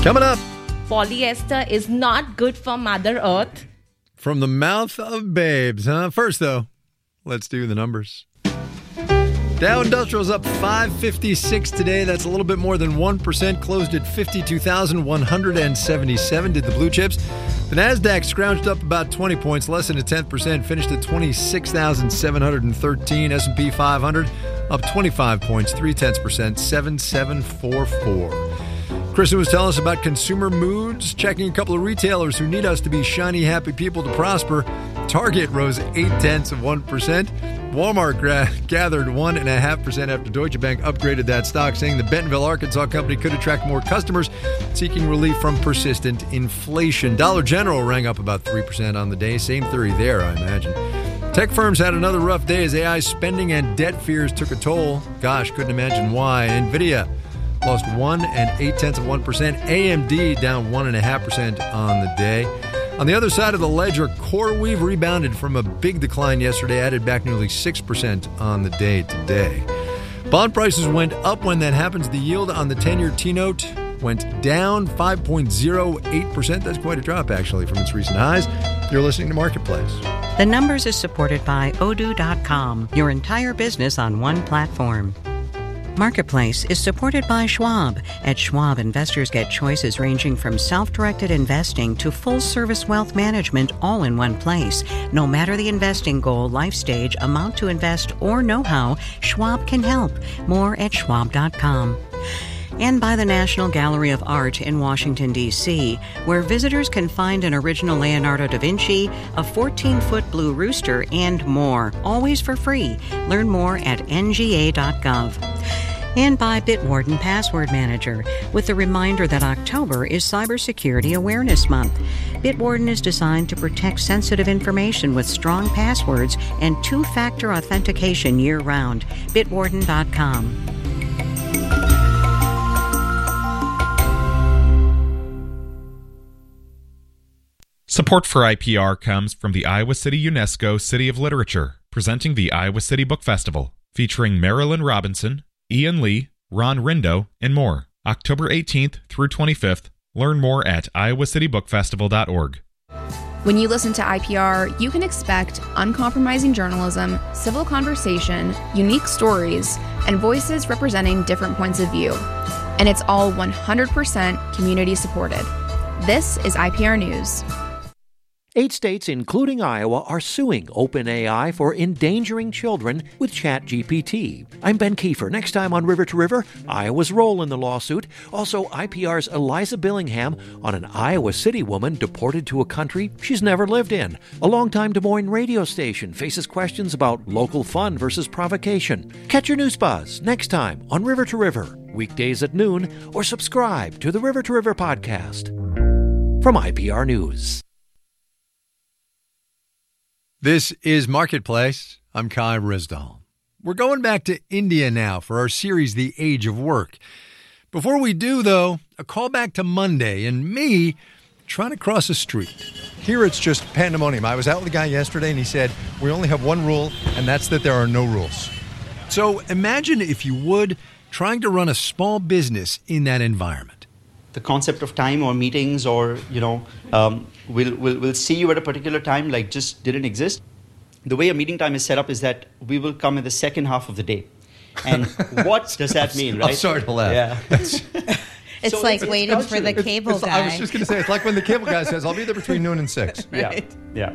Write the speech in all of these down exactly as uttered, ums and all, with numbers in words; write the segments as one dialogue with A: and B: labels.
A: Coming up.
B: Polyester is not good for Mother Earth.
A: From the mouth of babes, huh? First, though, let's do the numbers. Dow Industrial's up five fifty-six today. That's a little bit more than one percent. Closed at fifty-two thousand one hundred seventy-seven. Did the blue chips. The NASDAQ scrounged up about twenty points, less than a tenth percent. Finished at twenty-six thousand seven hundred thirteen. S and P five hundred up twenty-five points, three tenths percent, seven seven four four. Kristen was telling us about consumer moods, checking a couple of retailers who need us to be shiny, happy people to prosper. Target rose eight tenths of one percent. Walmart gra- gathered one point five percent after Deutsche Bank upgraded that stock, saying the Bentonville, Arkansas company could attract more customers seeking relief from persistent inflation. Dollar General rang up about three percent on the day. Same theory there, I imagine. Tech firms had another rough day as A I spending and debt fears took a toll. Gosh, couldn't imagine why. NVIDIA lost one and eight tenths of one percent. A M D down one and a half percent on the day. On the other side of the ledger, CoreWeave rebounded from a big decline yesterday, added back nearly six percent on the day today. Bond prices went up when that happens. The yield on the ten-year T-note went down five point oh eight percent. That's quite a drop, actually, from its recent highs. You're listening to Marketplace.
C: The Numbers is supported by Odoo dot com, your entire business on one platform. Marketplace is supported by Schwab. At Schwab, investors get choices ranging from self-directed investing to full-service wealth management all in one place. No matter the investing goal, life stage, amount to invest, or know-how, Schwab can help. More at Schwab dot com. And by the National Gallery of Art in Washington, D C, where visitors can find an original Leonardo da Vinci, a fourteen-foot blue rooster, and more, always for free. Learn more at N G A dot gov. And by Bitwarden Password Manager, with the reminder that October is Cybersecurity Awareness Month. Bitwarden is designed to protect sensitive information with strong passwords and two-factor authentication year-round. Bitwarden dot com.
D: Support for I P R comes from the Iowa City UNESCO City of Literature, presenting the Iowa City Book Festival, featuring Marilyn Robinson, Ian Lee, Ron Rindo, and more. October eighteenth through twenty-fifth. Learn more at iowa city book festival dot org.
E: When you listen to I P R, you can expect uncompromising journalism, civil conversation, unique stories, and voices representing different points of view. And it's all one hundred percent community supported. This is I P R News.
F: Eight states, including Iowa, are suing OpenAI for endangering children with ChatGPT. I'm Ben Kiefer. Next time on River to River, Iowa's role in the lawsuit. Also, I P R's Eliza Billingham on an Iowa City woman deported to a country she's never lived in. A longtime Des Moines radio station faces questions about local fun versus provocation. Catch your news buzz next time on River to River, weekdays at noon, or subscribe to the River to River podcast from I P R News.
A: This is Marketplace. I'm Kai Rizdal. We're going back to India now for our series, The Age of Work. Before we do, though, a call back to Monday and me trying to cross a street.
G: Here it's just pandemonium. I was out with a guy yesterday and he said, we only have one rule, and that's that there are no rules.
A: So imagine, if you would, trying to run a small business in that environment.
H: The concept of time or meetings or, you know, um, we'll, we'll, we'll see you at a particular time, like, just didn't exist. The way a meeting time is set up is that we will come in the second half of the day. And what does that mean, right?
G: I'm sorry to laugh.
H: Yeah.
B: It's
H: So
B: like
H: it's
B: waiting
H: culture.
B: for the
G: It's-
B: cable
G: it's-
B: guy.
G: I was just going to say, it's like when the cable guy says, I'll be there between noon and six.
H: Yeah. Yeah.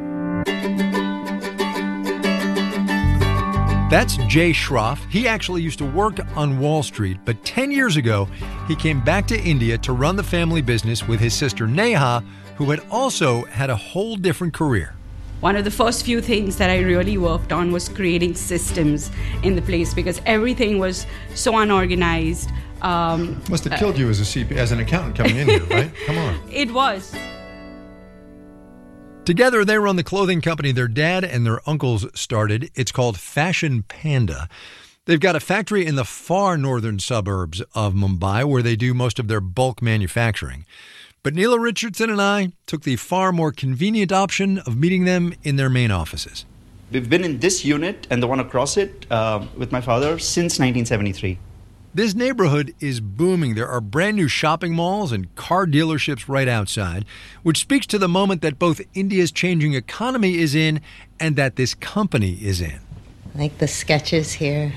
A: That's Jay Shroff. He actually used to work on Wall Street, but ten years ago, he came back to India to run the family business with his sister Neha, who had also had a whole different career.
I: One of the first few things that I really worked on was creating systems in the place because everything was so unorganized. Um,
G: Must have killed you as a C P, as an accountant coming in here, right? Come on.
I: It was.
A: Together, they run the clothing company their dad and their uncles started. It's called Fashion Panda. They've got a factory in the far northern suburbs of Mumbai where they do most of their bulk manufacturing. But Neela Richardson and I took the far more convenient option of meeting them in their main offices.
H: We've been in this unit and the one across it uh, with my father since nineteen seventy-three.
A: This neighborhood is booming. There are brand new shopping malls and car dealerships right outside, which speaks to the moment that both India's changing economy is in and that this company is in.
J: Like the sketches here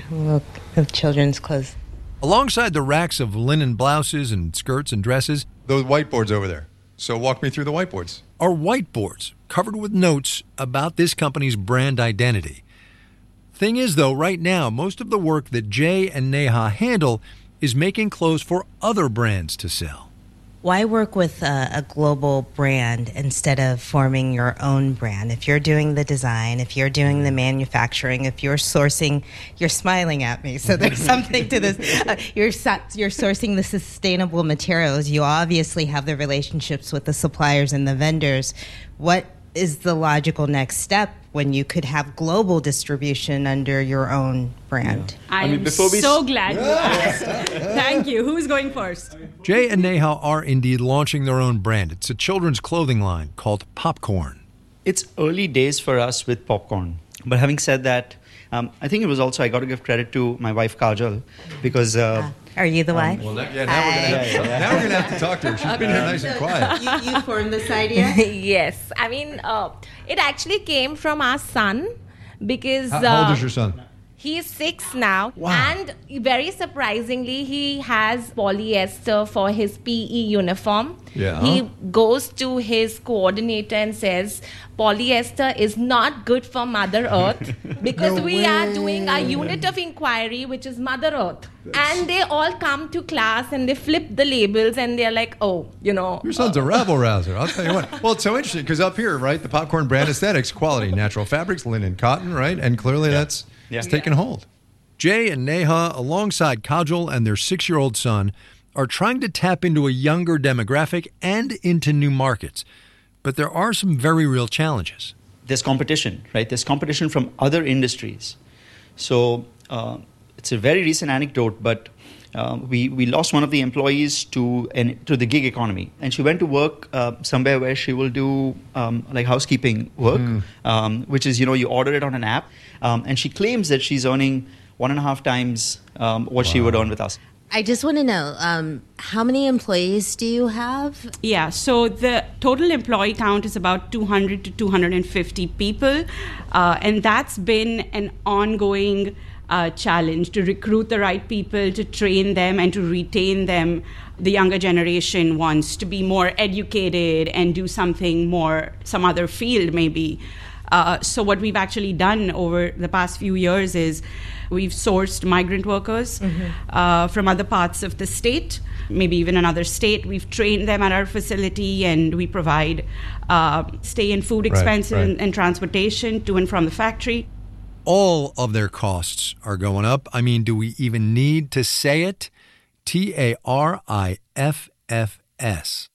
J: of children's clothes.
A: Alongside the racks of linen blouses and skirts and dresses,
G: Those whiteboards over there. So walk me through the whiteboards.
A: are whiteboards covered with notes about this company's brand identity. Thing is, though, right now, most of the work that Jay and Neha handle is making clothes for other brands to sell.
J: Why work with a, a global brand instead of forming your own brand? If you're doing the design, if you're doing the manufacturing, if you're sourcing, you're smiling at me, so there's something to this. Uh, you're, you're sourcing the sustainable materials. You obviously have the relationships with the suppliers and the vendors. What is the logical next step when you could have global distribution under your own brand?
I: I, I mean, am before we so glad you asked. Thank you. Who's going first?
A: Jay and Neha are indeed launching their own brand. It's a children's clothing line called Popcorn.
H: It's early days for us with Popcorn. But having said that, um, I think it was also, I got to give credit to my wife Kajal, because... Uh,
J: uh, are you the wife?
G: Um, well, now, yeah, now, we're gonna have, yeah, yeah. now we're going to have to talk to her. She's okay. been here nice and quiet.
J: You, you formed this idea?
B: Yes. I mean, uh, it actually came from our son because...
G: How, how old is your son?
B: He's six now.
A: Wow.
B: And very surprisingly, he has polyester for his P E uniform.
G: Yeah.
B: He goes to his coordinator and says, polyester is not good for Mother Earth because
G: No
B: we
G: way.
B: are doing our unit of inquiry, which is Mother Earth. And they all come to class and they flip the labels and they're like, oh, you know.
G: Your son's a rabble rouser. I'll tell you what. Well, it's so interesting because up here, right, the Popcorn brand aesthetics, quality, natural fabrics, linen, cotton, right? And clearly
H: Yeah.
G: that's
H: Yeah.
G: it's taken hold.
A: Jay and Neha, alongside Kajal and their six-year-old son, are trying to tap into a younger demographic and into new markets. But there are some very real challenges.
H: There's competition, right? There's competition from other industries. So uh, it's a very recent anecdote, but uh, we, we lost one of the employees to an, to the gig economy. And she went to work uh, somewhere where she will do um, like housekeeping work,
G: Mm.
H: um, which is, you know, you order it on an app. Um, and she claims that she's earning one and a half times um, what wow. she would earn with us.
J: I just want to know, um, how many employees do you have?
I: Yeah, so the total employee count is about two hundred to two hundred fifty people. Uh, and that's been an ongoing uh, challenge to recruit the right people, to train them, and to retain them. The younger generation wants to be more educated and do something more, some other field maybe. Uh, so what we've actually done over the past few years is we've sourced migrant workers mm-hmm. uh, from other parts of the state, maybe even another state. We've trained them at our facility, and we provide uh, stay and food expenses
G: right, right.
I: And, and transportation to and from the factory.
A: All of their costs are going up. I mean, do we even need to say it? T A R I F F S.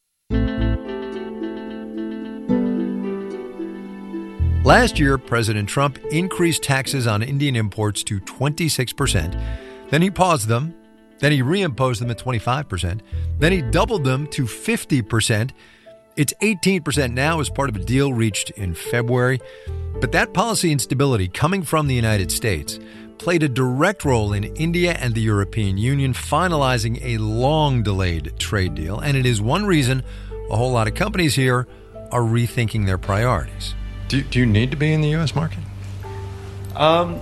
A: Last year, President Trump increased taxes on Indian imports to twenty-six percent. Then he paused them. Then he reimposed them at twenty-five percent. Then he doubled them to fifty percent. It's eighteen percent now as part of a deal reached in February. But that policy instability coming from the United States played a direct role in India and the European Union finalizing a long-delayed trade deal. And it is one reason a whole lot of companies here are rethinking their priorities.
G: Do, do you need to be in the U S market?
H: Um,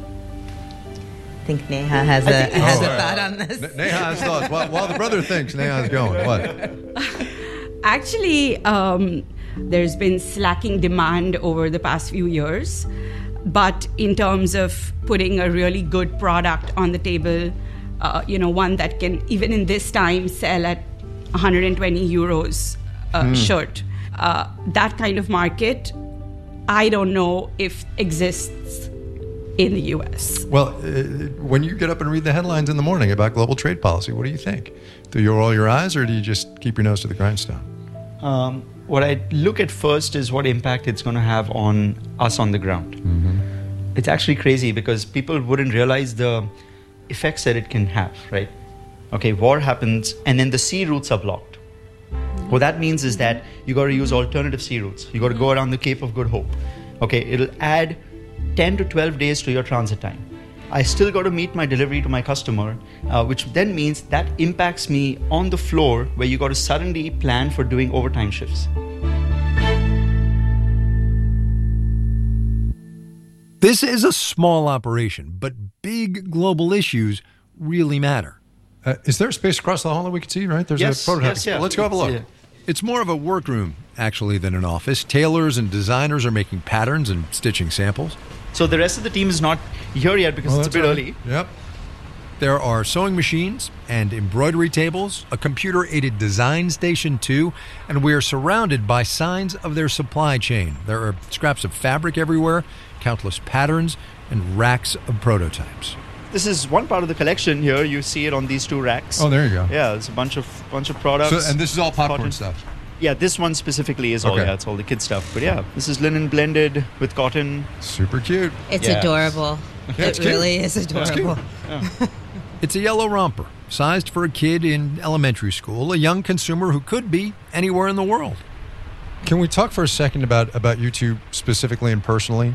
J: I think Neha has a,
H: think-
J: has
G: Oh,
J: a
G: right.
J: thought on this.
G: Ne- Neha has thoughts. While, while the brother thinks, Neha's going. What?
I: Actually, um, there's been slacking demand over the past few years. But in terms of putting a really good product on the table, uh, you know, one that can, even in this time, sell at one hundred twenty euros a mm. shirt, uh, that kind of market, I don't know if exists in the U S.
G: Well, uh, when you get up and read the headlines in the morning about global trade policy, what do you think? Do you roll your eyes, or do you just keep your nose to the grindstone?
H: Um, what I look at first is what impact it's going to have on us on the ground.
G: Mm-hmm.
H: It's actually crazy because people wouldn't realize the effects that it can have, right? Okay, war happens and then the sea routes are blocked. What that means is that you got to use alternative sea routes. You got to go around the Cape of Good Hope. Okay, it'll add ten to twelve days to your transit time. I still got to meet my delivery to my customer, uh, which then means that impacts me on the floor where you got to suddenly plan for doing overtime shifts.
A: This is a small operation, but big global issues really matter.
G: Uh, is there a space across the hall that we can see, right? There's
H: Yes,
G: a prototype.
H: yes, yeah.
G: Let's go have a look.
H: Yeah.
A: It's more of a workroom, actually, than an office. Tailors and designers are making patterns and stitching samples.
H: So the rest of the team is not here yet because
G: Well,
H: it's a bit
G: that's
H: early.
G: right. Yep.
A: There are sewing machines and embroidery tables, a computer-aided design station too, and we are surrounded by signs of their supply chain. There are scraps of fabric everywhere, countless patterns, and racks of prototypes.
H: This is one part of the collection here. You see it on these two racks.
G: Oh, there you go.
H: Yeah, it's a bunch of bunch of products.
G: So, and this is all popcorn
H: Cotton.
G: stuff.
H: Yeah, this one specifically is all,
G: Okay.
H: yeah, it's all the kid stuff. But yeah, this is linen blended with cotton.
G: Super cute.
J: It's
H: Yes.
J: adorable.
G: Yeah, it's
J: it
G: cute.
J: really is
G: It's cute.
J: adorable.
A: It's a yellow romper, sized for a kid in elementary school, a young consumer who could be anywhere in the world.
G: Can we talk for a second about, about you two specifically and personally?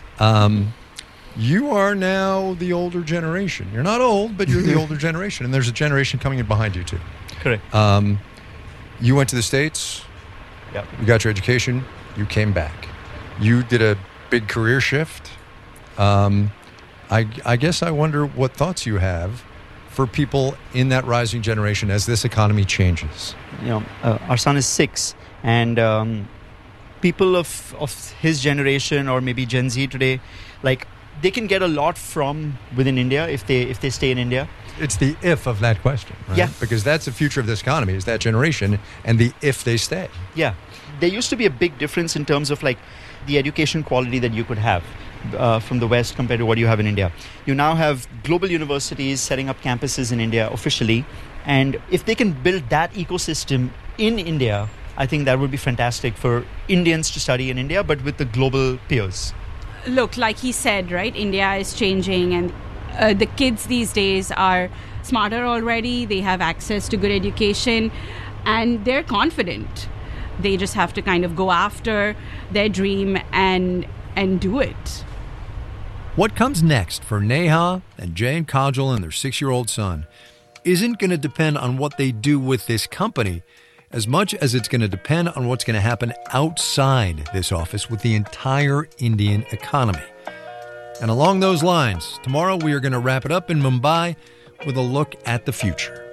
G: Um, you are now the older generation. You're not old, but you're the older generation, and there's a generation coming in behind you too.
H: Correct.
G: Um, you went to the States.
H: Yep.
G: You got your education. You came back. You did a big career shift. Um, I, I guess I wonder what thoughts you have for people in that rising generation as this economy changes.
H: You know, uh, our son is six, and um, people of of his generation or maybe Gen Z today, like they can get a lot from within India if they if they stay in India.
G: It's the if of that question, right?
H: Yeah.
G: Because that's the future of this economy, is that generation, and the if they stay.
H: Yeah, there used to be a big difference in terms of like the education quality that you could have uh, from the West compared to what you have in India. You now have global universities setting up campuses in India officially, and if they can build that ecosystem in India, I think that would be fantastic for Indians to study in India, but with the global peers.
I: Look, like he said, right, India is changing, and uh, the kids these days are smarter already. They have access to good education, and they're confident. They just have to kind of go after their dream and and do it.
A: What comes next for Neha and Jay and Kajal and their six-year-old son isn't going to depend on what they do with this company as much as it's going to depend on what's going to happen outside this office with the entire Indian economy. And along those lines, tomorrow we are going to wrap it up in Mumbai with a look at the future.